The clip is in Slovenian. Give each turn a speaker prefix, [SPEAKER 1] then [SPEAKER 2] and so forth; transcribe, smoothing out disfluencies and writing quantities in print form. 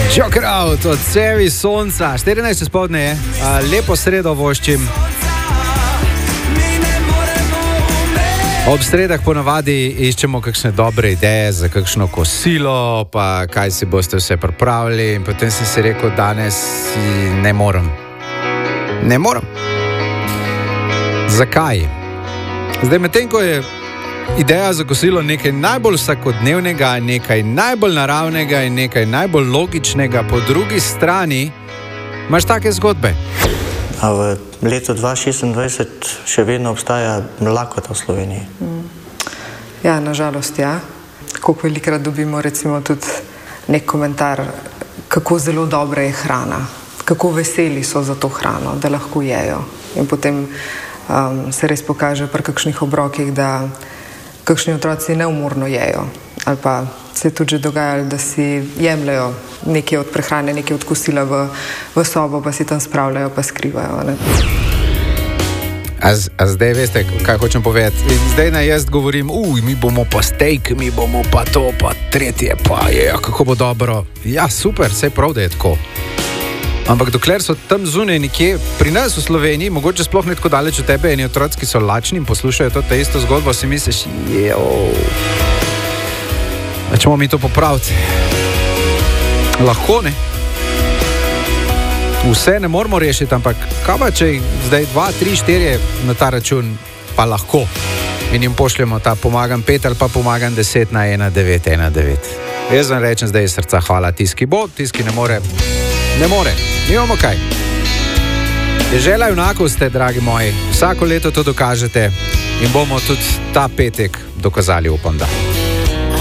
[SPEAKER 1] Joker Out od Cevi Sonca, 14 spodne je, lepo sredo voščim. Ob sredah ponavadi iščemo kakšne dobre ideje za kakšno kosilo, pa kaj si boste vse pripravili in potem sem si rekel, danes ne morem. Ne morem. Zakaj? Zdaj, medtem ko je ideja za kosilo nekaj najbolj vsakodnevnega, nekaj najbolj naravnega in nekaj najbolj logičnega, po drugi strani imaš take zgodbe.
[SPEAKER 2] A v letu 2026 še vedno obstaja lakota v Sloveniji?
[SPEAKER 3] Ja, nažalost, ja. Koliko velikrat dobimo recimo tudi nek komentar, kako zelo dobra je hrana, kako veseli so za to hrano, da lahko jejo. In potem se res pokaže pri kakšnih obrokih, da kakšni otroci neumorno jejo. Ali pa se je tudi že dogajalo, da si jemljajo nekaj od prehrane, nekaj od kosila v sobo, pa si tam spravljajo, pa skrivajo. Ne?
[SPEAKER 1] A zdaj veste, kaj hočem povedati? Zdaj na jaz govorim, mi bomo pa steak, mi bomo pa to, pa tretje, pa je, kako bo dobro. Ja, super, saj prav, da je tako. Ampak dokler so tam zunaj nekje, pri nas v Sloveniji, mogoče sploh ne tako daleč od tebe, eni otroci, ki so lačni in poslušajo to isto zgodbo, si misliš, da ćemo mi to popraviti. Lahko, ne? Vse ne moramo rešiti, ampak kaj pa, če zdaj 2, 3, 4 na ta račun pa lahko in jim pošljemo ta pomagam 5 ali pa pomagam 10 na 1919. Jaz vam rečem zdaj iz srca hvala, tiski bo, tiski ne more. Ne more, nimamo kaj. Dežela junakov ste, dragi moji, vsako leto to dokažete in bomo tudi ta petek dokazali, upam da.